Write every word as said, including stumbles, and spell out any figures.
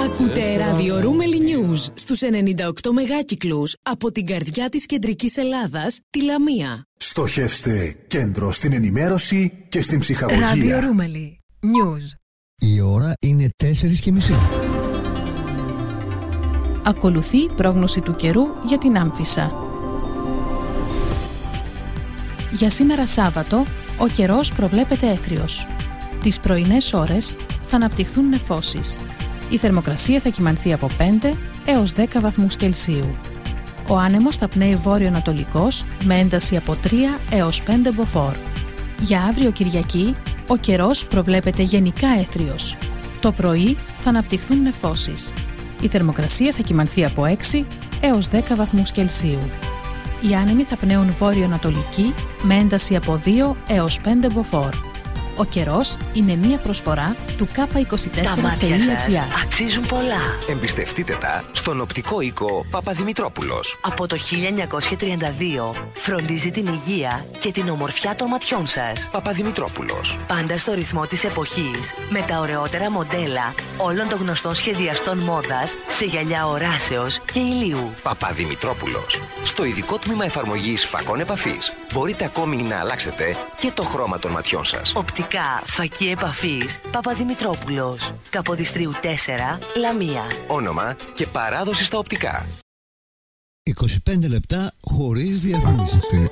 Ακούτε ραδιορούμελη News στους ενενήντα οκτώ μεγάκυκλους από την καρδιά της κεντρικής Ελλάδας, τη Λαμία. Στοχεύστε κέντρο στην ενημέρωση και στην ψυχαγωγία. Ραδιορούμελη News. Η ώρα είναι τέσσερις και μισή. Ακολουθεί η πρόγνωση του καιρού για την Άμφισσα. Για σήμερα Σάββατο, ο καιρός προβλέπεται έθριος. Τις πρωινές ώρες θα αναπτυχθούν νεφώσεις. Η θερμοκρασία θα κυμανθεί από πέντε έως δέκα βαθμούς Κελσίου. Ο άνεμος θα πνέει βόρειο-ανατολικός με ένταση από τρία έως πέντε μποφόρ. Για αύριο Κυριακή, ο καιρός προβλέπεται γενικά έθριος. Το πρωί θα αναπτυχθούν νεφώσεις. Η θερμοκρασία θα κυμανθεί από έξι έως δέκα βαθμούς Κελσίου. Οι άνεμοι θα πνέουν βόρειο-ανατολική με ένταση από δύο έως πέντε μποφόρ. Ο καιρός είναι μία προσφορά του κάπα είκοσι τέσσερα τελεία τζι άρ. Τα μάτια σας αξίζουν πολλά. Εμπιστευτείτε τα στον οπτικό οίκο Παπαδημητρόπουλος. Από το χίλια εννιακόσια τριάντα δύο φροντίζει την υγεία και την ομορφιά των ματιών σας. Παπαδημητρόπουλος. Πάντα στο ρυθμό της εποχής, με τα ωραιότερα μοντέλα όλων των γνωστών σχεδιαστών μόδας σε γυαλιά οράσεως και ηλίου. Παπαδημητρόπουλος. Στο ειδικό τμήμα εφαρμογής φακών επαφής μπορείτε ακόμη να αλλάξετε και το χρώμα των ματιών σας. Οπτικά φακή επαφής Παπαδημητρόπουλος. Καποδιστρίου τέσσερα, Λαμία. Όνομα και παράδοση στα οπτικά. είκοσι πέντε λεπτά χωρίς διαφημίσεις.